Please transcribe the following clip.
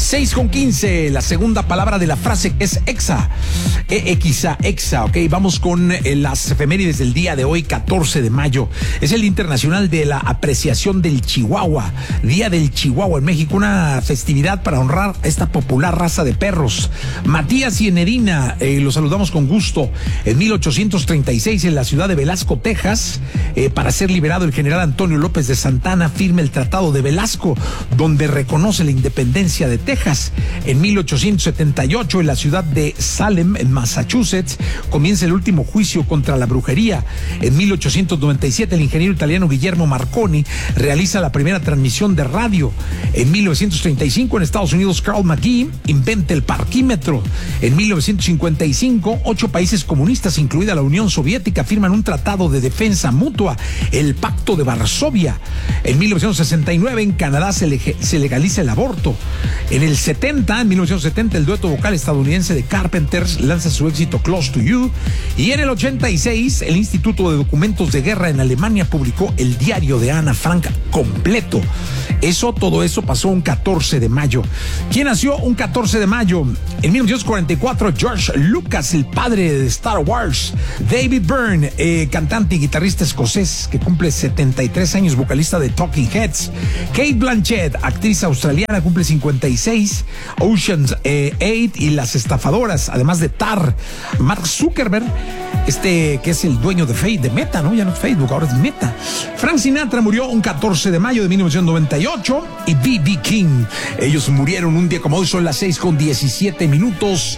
6:15, la segunda palabra de la frase es exa. Exa, ok. Vamos con las efemérides del día de hoy, 14 de mayo. Es el Internacional de la Apreciación del Chihuahua. Día del Chihuahua en México, una festividad para honrar a esta popular raza de perros. Matías y Nerina, los saludamos con gusto. En 1836, en la ciudad de Velasco, Texas, para ser liberado el general Antonio López de Santana, firma el Tratado de Velasco, donde reconoce la independencia de Texas. En 1878, en la ciudad de Salem, en Massachusetts, comienza el último juicio contra la brujería. En 1897, el ingeniero italiano Guillermo Marconi realiza la primera transmisión de radio. En 1935, en Estados Unidos, Carl McGee inventa el parquímetro. En 1955, 8 países comunistas, incluida la Unión Soviética, firman un tratado de defensa mutua, el Pacto de Varsovia. En 1969, en Canadá se legaliza el aborto. En 1970, el dueto vocal estadounidense de Carpenters lanza su éxito Close to You. Y en el 86, el Instituto de Documentos de Guerra en Alemania publicó el diario de Ana Frank completo. Todo eso pasó un 14 de mayo. ¿Quién nació un 14 de mayo? En 1944, George Lucas, el padre de Star Wars. David Byrne, cantante y guitarrista escocés que cumple 73 años, vocalista de Talking Heads. Cate Blanchett, actriz australiana, cumple 56. Ocean's 8 y Las Estafadoras, además de Tar. Mark Zuckerberg, que es el dueño de Meta, ¿no? Ya no es Facebook, ahora es Meta. Frank Sinatra murió un 14 de mayo de 1998 y B.B. King. Ellos murieron un día como hoy, son las 6:17.